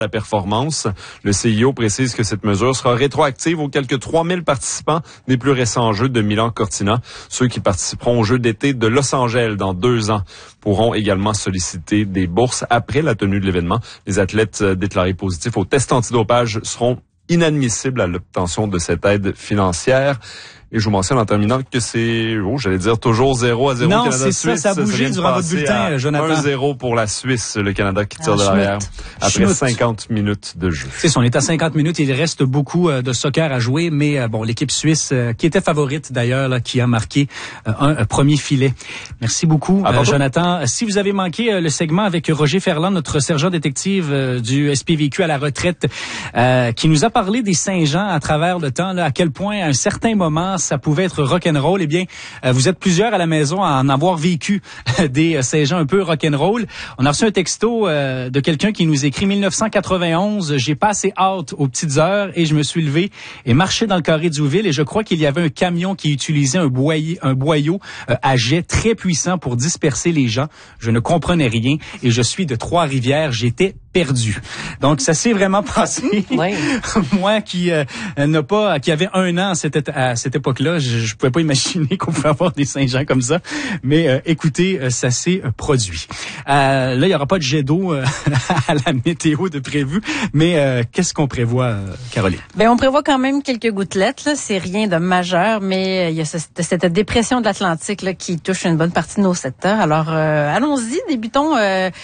la performance. Le CIO précise que cette mesure sera rétroactive aux quelques 3000 participants des plus récents Jeux de Milan-Cortina. Ceux qui participeront aux Jeux d'été de Los Angeles dans 2 ans pourront également solliciter des bourses après la tenue de l'événement. Les athlètes déclarés positifs au test antidopage seront inadmissibles à l'obtention de cette aide financière. Et je vous mentionne en terminant que c'est, j'allais dire toujours 0-0 non, Canada-Suisse. Non, c'est ça a bougé durant votre bulletin, Jonathan. 1-0 pour la Suisse, le Canada qui tire de l'arrière après 50 minutes de jeu. C'est ça, on est à 50 minutes, il reste beaucoup de soccer à jouer, mais bon, l'équipe suisse, qui était favorite d'ailleurs, là, qui a marqué un premier filet. Merci beaucoup, Jonathan. Si vous avez manqué le segment avec Roger Ferland, notre sergent détective du SPVQ à la retraite, qui nous a parlé des Saint-Jean à travers le temps, là, à quel point à un certain moment, ça pouvait être rock'n'roll. Eh bien, vous êtes plusieurs à la maison à en avoir vécu des Saint-Jean un peu rock'n'roll. On a reçu un texto de quelqu'un qui nous écrit 1991, j'ai passé hâte aux petites heures et je me suis levé et marché dans le carré d'Youville et je crois qu'il y avait un camion qui utilisait un boyau à jet très puissant pour disperser les gens. Je ne comprenais rien et je suis de Trois-Rivières, j'étais perdu. Donc ça s'est vraiment passé. Oui. Moi qui avait 1 an à cette époque-là, je pouvais pas imaginer qu'on pouvait avoir des Saint-Jean comme ça. Mais écoutez, ça s'est produit. Là, il y aura pas de jet d'eau à la météo de prévu, mais qu'est-ce qu'on prévoit, Caroline? On prévoit quand même quelques gouttelettes. Là, c'est rien de majeur, mais il y a cette dépression de l'Atlantique là qui touche une bonne partie de nos secteurs. Alors allons-y, débutons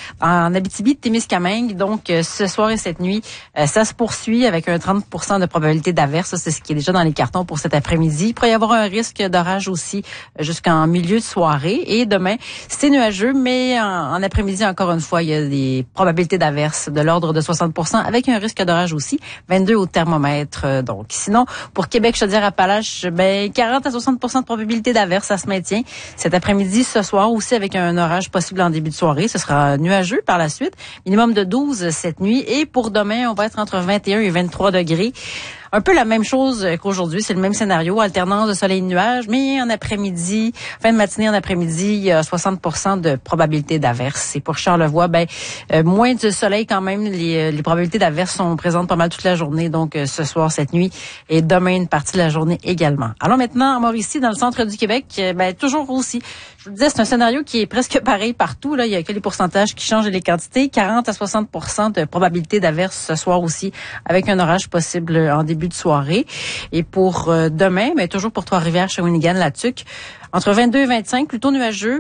en Abitibi-Témiscamingue. Donc, ce soir et cette nuit, ça se poursuit avec un 30% de probabilité d'averse. Ça, c'est ce qui est déjà dans les cartons pour cet après-midi. Il pourrait y avoir un risque d'orage aussi jusqu'en milieu de soirée. Et demain, c'est nuageux, mais en après-midi, encore une fois, il y a des probabilités d'averse de l'ordre de 60% avec un risque d'orage aussi. 22 au thermomètre. Donc, sinon, pour Québec, Chaudière-Appalaches, 40 à 60% de probabilité d'averse, ça se maintient. Cet après-midi, ce soir aussi avec un orage possible en début de soirée. Ce sera nuageux par la suite. Minimum de 12 cette nuit. Et pour demain, on va être entre 21 et 23 degrés. Un peu la même chose qu'aujourd'hui, c'est le même scénario, alternance de soleil et de nuages, mais en après-midi, fin de matinée en après-midi, il y a 60% de probabilité d'averse. Et pour Charlevoix, moins de soleil quand même, les probabilités d'averse sont présentes pas mal toute la journée, donc ce soir, cette nuit, et demain, une partie de la journée également. Alors maintenant, en Mauricie, dans le centre du Québec, toujours aussi, je vous le disais, c'est un scénario qui est presque pareil partout, là, il y a que les pourcentages qui changent et les quantités, 40 à 60% de probabilité d'averse ce soir aussi, avec un orage possible en début de soirée. Et pour demain, toujours pour Trois-Rivières, Shawinigan, La Tuque, entre 22 et 25, plutôt nuageux.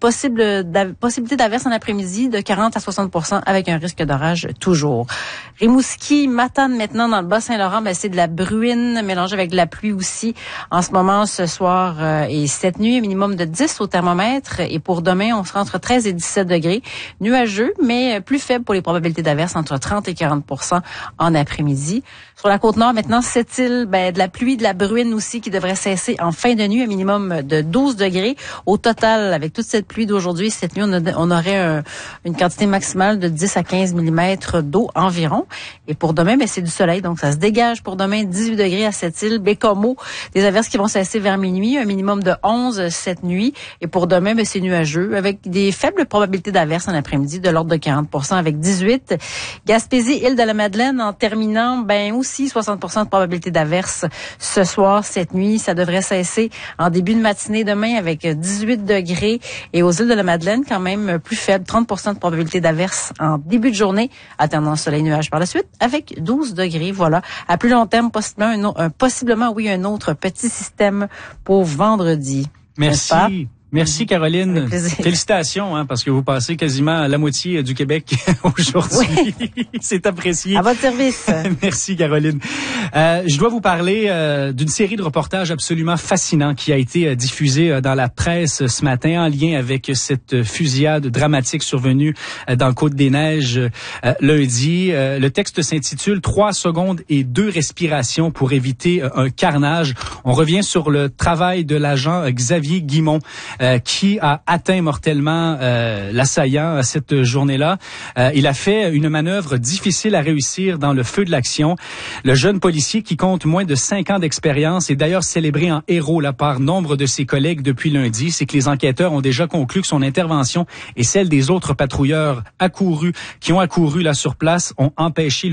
Possibilité d'averse en après-midi de 40 à 60% avec un risque d'orage toujours. Rimouski, Matane maintenant dans le Bas-Saint-Laurent, c'est de la bruine mélangée avec de la pluie aussi. En ce moment, ce soir et cette nuit, un minimum de 10 au thermomètre. Et pour demain, on sera entre 13 et 17 degrés. Nuageux, mais plus faible pour les probabilités d'averse, entre 30 et 40% en après-midi. Sur la Côte-Nord, maintenant, cette île, de la pluie, de la bruine aussi qui devrait cesser en fin de nuit, un minimum de 12 degrés. Au total, avec toute cette pluie d'aujourd'hui, cette nuit, on aurait une quantité maximale de 10 à 15 mm d'eau environ. Et pour demain, c'est du soleil, donc ça se dégage pour demain, 18 degrés à cette île, Bécomo, des averses qui vont cesser vers minuit, un minimum de 11 cette nuit. Et pour demain, c'est nuageux, avec des faibles probabilités d'averses en après-midi, de l'ordre de 40% avec 18. Gaspésie, Île-de-la-Madeleine, en terminant, aussi 60% de probabilité d'averse ce soir, cette nuit. Ça devrait cesser en début de matinée demain avec 18 degrés. Et aux îles de la Madeleine, quand même plus faible, 30% de probabilité d'averse en début de journée, alternant soleil-nuage par la suite, avec 12 degrés. Voilà. À plus long terme, possiblement, un autre petit système pour vendredi. Merci. Merci, Caroline. Félicitations, parce que vous passez quasiment la moitié du Québec aujourd'hui. Oui. C'est apprécié. À votre service. Merci, Caroline. Je dois vous parler d'une série de reportages absolument fascinants qui a été diffusée dans la presse ce matin en lien avec cette fusillade dramatique survenue dans le Côte-des-Neiges lundi. Le texte s'intitule « 3 secondes et 2 respirations pour éviter un carnage ». On revient sur le travail de l'agent Xavier Guimont qui a atteint mortellement l'assaillant cette journée-là. Il a fait une manœuvre difficile à réussir dans le feu de l'action. Le jeune policier qui compte moins de 5 ans d'expérience est d'ailleurs célébré en héros là par nombre de ses collègues depuis lundi. C'est que les enquêteurs ont déjà conclu que son intervention et celle des autres patrouilleurs qui ont accouru là sur place ont empêché